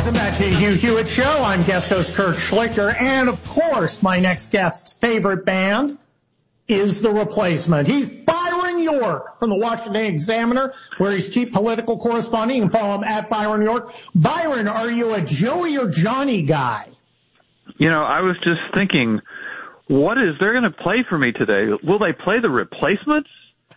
Welcome back to the Hugh Hewitt Show. I'm guest host Kurt Schlichter. And, of course, my next guest's favorite band is The Replacement. He's Byron York from the Washington Examiner, where he's chief political correspondent. You can follow him at Byron York. Byron, are you a Joey or Johnny guy? You know, I was just thinking, what is they're going to play for me today? Will they play The Replacements?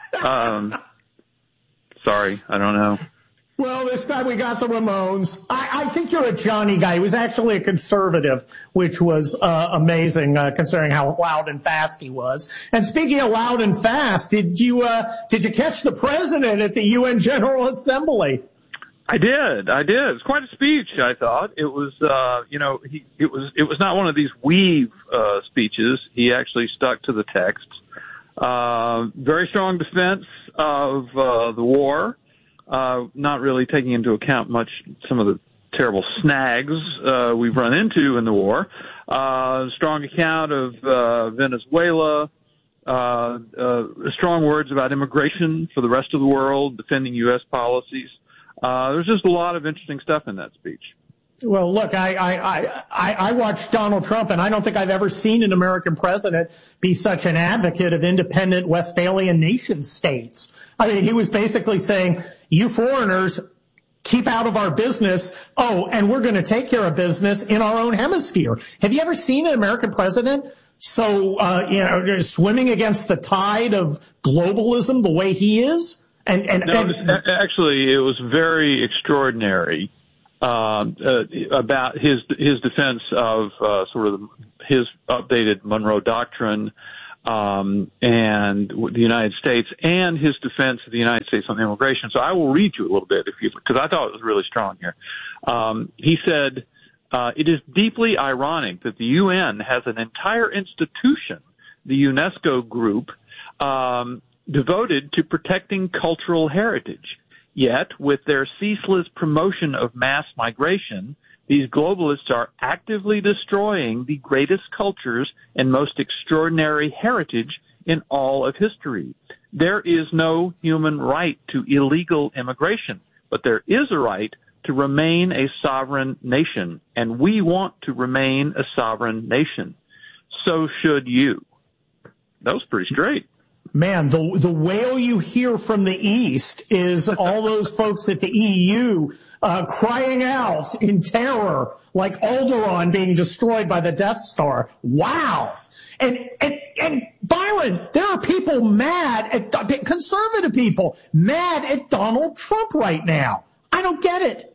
Sorry, I don't know. Well, this time we got the Ramones. I think you're a Johnny guy. He was actually a conservative, which was amazing, considering how loud and fast he was. And speaking of loud and fast, did you catch the president at the UN General Assembly? I did. It's quite a speech, I thought. It was, it was not one of these weave speeches. He actually stuck to the text. Very strong defense of the war. Not really taking into account much some of the terrible snags we've run into in the war. Strong account of Venezuela. Strong words about immigration for the rest of the world, defending U.S. policies. There's just a lot of interesting stuff in that speech. Well, look, I watched Donald Trump, and I don't think I've ever seen an American president be such an advocate of independent Westphalian nation states. I mean, he was basically saying, you foreigners keep out of our business. Oh, and we're going to take care of business in our own hemisphere. Have you ever seen an American president so, swimming against the tide of globalism the way he is? Actually, it was very extraordinary about his defense of his updated Monroe Doctrine and the United States, and his defense of the United States on immigration. So I will read you a little bit, because I thought it was really strong here. He said, "It is deeply ironic that the UN has an entire institution, the UNESCO group, devoted to protecting cultural heritage. Yet, with their ceaseless promotion of mass migration, these globalists are actively destroying the greatest cultures and most extraordinary heritage in all of history. There is no human right to illegal immigration, but there is a right to remain a sovereign nation, and we want to remain a sovereign nation. So should you." That was pretty straight. Man, the wail you hear from the East is all those folks at the EU crying out in terror, like Alderaan being destroyed by the Death Star. Wow. And Byron, there are people mad at conservative people mad at Donald Trump right now. I don't get it.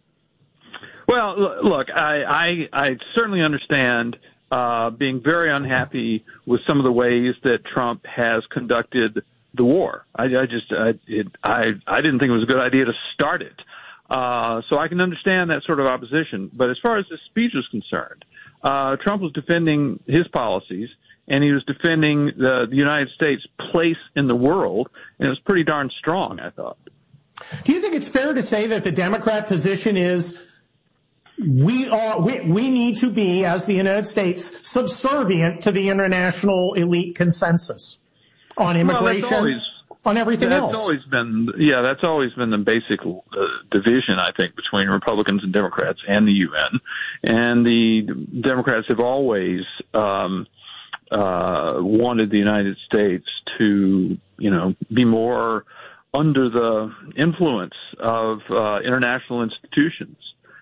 Well, look, I certainly understand being very unhappy with some of the ways that Trump has conducted the war. I didn't think it was a good idea to start it. So I can understand that sort of opposition. But as far as this speech is concerned, Trump was defending his policies, and he was defending the United States' place in the world, and it was pretty darn strong, I thought. Do you think it's fair to say that the Democrat position is we need to be, as the United States, subservient to the international elite consensus on immigration, on everything else? That's always been the basic division, I think, between Republicans and Democrats and the UN. And the Democrats have always wanted the United States to, be more under the influence of international institutions.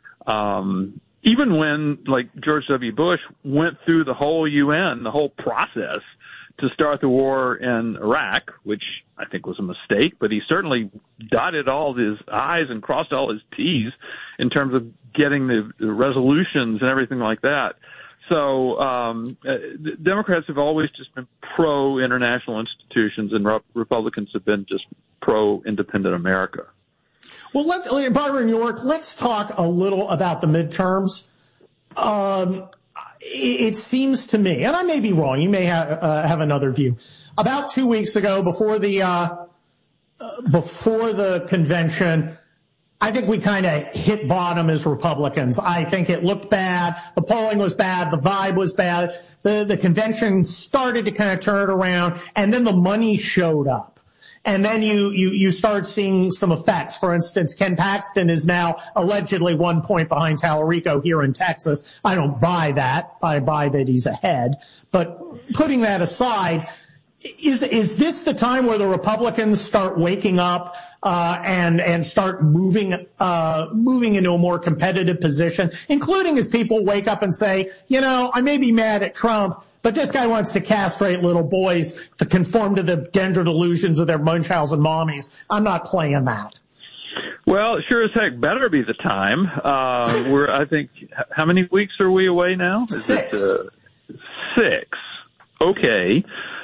Even when, like, George W. Bush went through the whole UN, the whole process to start the war in Iraq, which I think was a mistake, but he certainly dotted all his I's and crossed all his T's in terms of getting the resolutions and everything like that. So Democrats have always just been pro-international institutions, and Republicans have been just pro-independent America. Well, Byron York, let's talk a little about the midterms. It seems to me, and I may be wrong, you may have another view. About 2 weeks ago, before the convention, I think we kind of hit bottom as Republicans. I think it looked bad. The polling was bad. The vibe was bad. The convention started to kind of turn it around, and then the money showed up. and then you start seeing some effects. For instance, Ken Paxton is now allegedly 1 point behind Tallarico here in Texas. I don't buy that. I buy that he's ahead. But putting that aside, is this the time where the Republicans start waking up and start moving into a more competitive position, including as people wake up and say, I may be mad at Trump, but this guy wants to castrate little boys to conform to the gender delusions of their Munchausen mommies. I'm not playing that. Well, sure as heck better be the time. I think, how many weeks are we away now? 6. 6. Okay.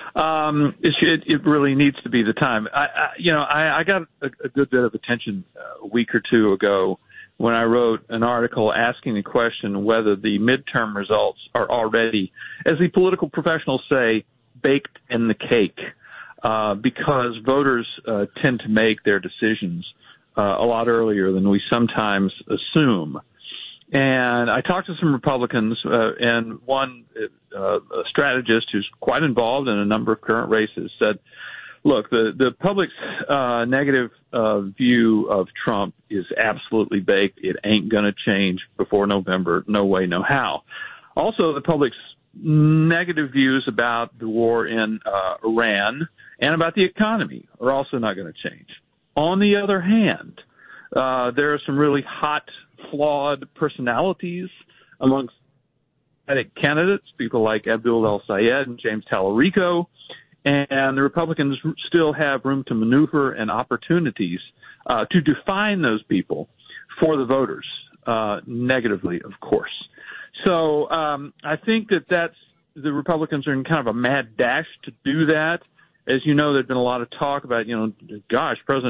It really needs to be the time. I got a good bit of attention a week or two ago when I wrote an article asking the question whether the midterm results are already, as the political professionals say, baked in the cake, because voters tend to make their decisions a lot earlier than we sometimes assume. And I talked to some Republicans, and one strategist who's quite involved in a number of current races said, look, the public's negative view of Trump is absolutely baked. It ain't going to change before November. No way, no how. Also, the public's negative views about the war in Iran and about the economy are also not going to change. On the other hand, there are some really hot, flawed personalities amongst candidates, people like Abdul El-Sayed and James Tallarico, and the Republicans still have room to maneuver and opportunities to define those people for the voters, negatively, of course. So I think that's the Republicans are in kind of a mad dash to do that. As you know, there's been a lot of talk about, President